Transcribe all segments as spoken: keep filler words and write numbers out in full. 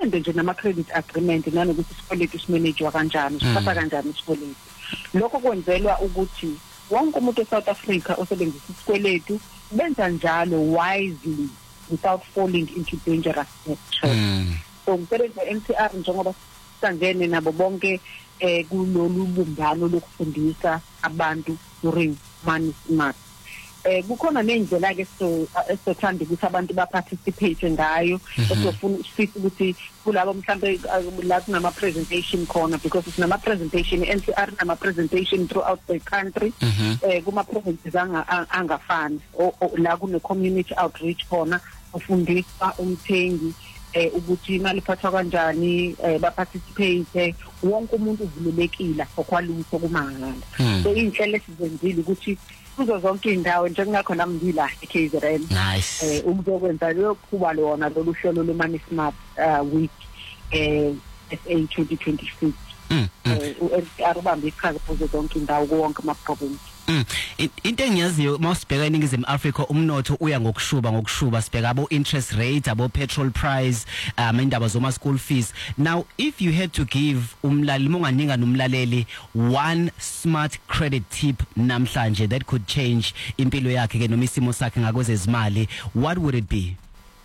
sithande nje nama credit agreement nanokuthi isikweletu simanage kanjani siphatha kanjani isikweletu. Lokho kwenzelwa ukuthi wonke umuntu eSouth Africa osebenzisa isikweletu benza njalo wisely without falling into dangerous trap. Mm. So umsebenzi we-N C R njengoba sangene nabo bonke eh kulolu bumbano lokufundisa abantu during Money Smart. Eh kukhona nendlela ke so esothanda ukuthi abantu ba participate ngayo esofuna sithi ukuthi kulabo mhlambe la kunama presentation khona because sinama presentation N C R nama presentation throughout the country eh kuma provinces anga angafani la kune community outreach khona ufundisa umthengi eh ukuthi imali iphathwa kanjani eh ba participate wonke umuntu uvulelekile okwalutho kumangala. So inhlelo esizenzile ukuthi kuzo zonke indawo njengakho nami ngila eK Z N. Nice. Eh umzokwenza lokhuba lona lolu hlelo lweMoney Smart week eh S A twenty twenty-six. Mm. Eh u-N C R ubambe iqhaza kuzo zonke indawo kuwonke ama province. Mm. Into engiyaziyo mawusibheka eNingizimu Afrika umnotho uya ngokushuba ngokushuba sibheka abo interest rate abo petrol price um indaba zoma school fees. Now if you had to give umlaleli monganinga nomlaleli one smart credit tip namhlanje that could change impilo yakhe ke noma isimo sakhe ngakwezezimali, what would it be?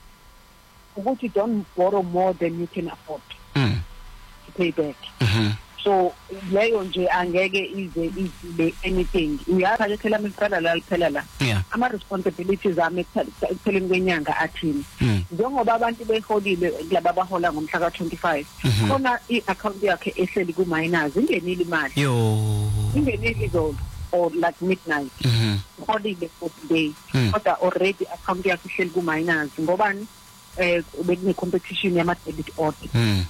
Ukuthi don't borrow more than you can afford. Mm. To pay back. Mhm. So leyo nje angeke ize izibe anything. Uyapha phela micala la phela la. Ama responsibilities ami ekupheleni kwenyanga athini. Njengoba abantu beholile laba bahola ngomhla ka twenty-five. Khona i-account yakhe ehleli ku minus ingenile imali. Yo. Ingenile izolo or like midnight. Mhm. Holile for today. Kodwa already account yakhe ehleli ku minus ngobani eh bekune competition yama debit order. Mhm.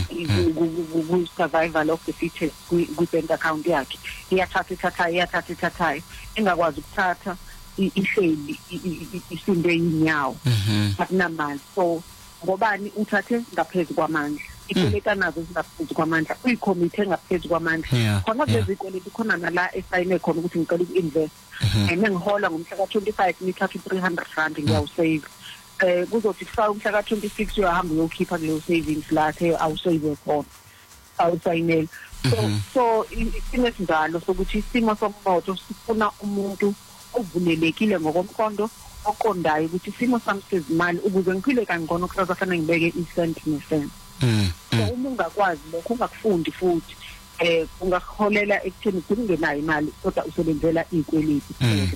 Ku survival of the fittest ku bank account yakhe iyathatha ithatha iyathatha ithatha engakwazi ukuthatha ihleli isinde inyawo akunamali. So ngobani uthathe ngaphezulu kwamandla ikoleta nazo zingaphezulu kwamandla uyicommit ngaphezulu kwamandla khona lezi ikoleta khona nala esayine khona ukuthi ngicela uku-invest and ngihola ngomhla ka twenty-five ngithatha three hundred rand ngiyawusave. Eh kuzothi kufaka umhla ka twenty-six uyahamba uyokhipha kuleyo savings lakhe awusave khona awusayinela. So so isimo esinjalo sokuthi isimo somnotho sifuna umuntu ovulelekile ngokomqondo oqondayo ukuthi isimo sami sezimali ukuze ngiphile kangcono kusasa fanele ngibeke isent nesent. So uma ungakwazi lokho ungakufundi futhi eh ungaholela ekutheni kungenayo imali kodwa usebenzela izikweleti.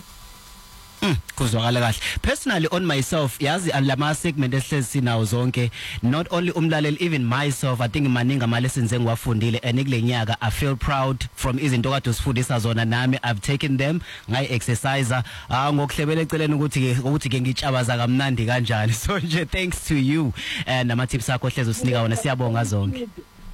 Mm, kuzwakala kahle. Personally on myself yazi alama segment ehlezi sinawo zonke, not only umlaleli even myself I think maningi ama lessons engiwafundile and kulenyaka I feel proud from izinto kade usifundisa zona nami I've taken them ngai exercise ah ngokuhlebela eceleni ukuthi ke ukuthi ke ngitshabaza kamnandi kanjani. So nje thanks to you and ama tips akho hlezi usinika wona siyabonga zonke.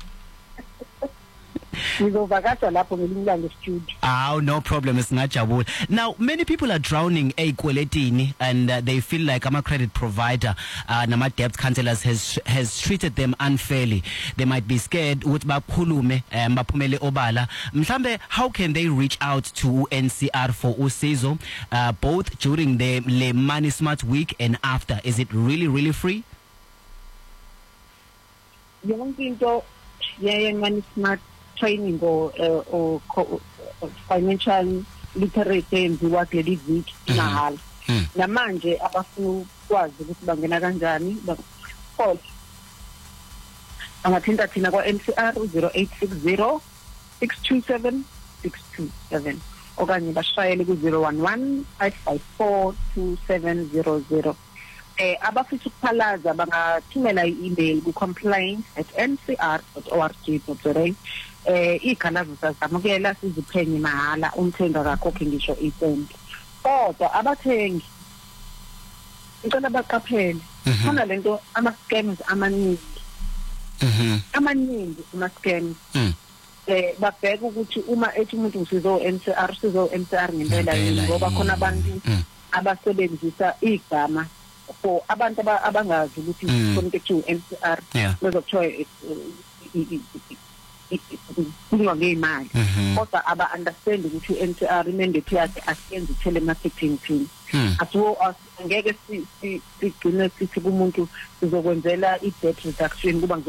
Oh, no problem. It's not jabul. Now, many people are drowning a kweletini and uh, they feel like I'm a credit provider. Uh, Nama debt counselors has has treated them unfairly. They might be scared. Utbakhulume mbapumele obala. Mhlambe, how can they reach out to N C R for usizo uh, both during the Le Money Smart week and after? Is it really really free? Young people, yeah, Money Smart training or uh, or co- financial literacy enziwa kuleli viki mahhala. Namanje abafuna ukwazi ukuthi bangena kanjani call angathinta thina kwa N C R zero eight six zero six two seven six two seven okanye bashayele ku zero one one five five four two seven zero zero. Eh abafisa ukuphalaza bangathumela i-email ku complaints at n c r dot org dot za. Eh ikhalazo sazamukela siziphenye mahhala umthenga akakhokhe ngisho i-cent. Kodwa abathengi ngicela baqaphele khona lento ama scams amaningi. Mhm. Amaningi ama scams. Mhm. Eh babheka ukuthi uma ethi umuntu usizo N C R sizo N C R ngempela yini ngoba khona abantu abasebenzisa igama for abantu abangazi ukuthi konke ku N C R bezokuthiwa kuyiwa ngemali kodwa aba understand ukuthi N C R mandate yakhe asiyenze telemarketing team asiwo ngeke sigcine sithi kumuntu sizokwenzela i debt reduction kuba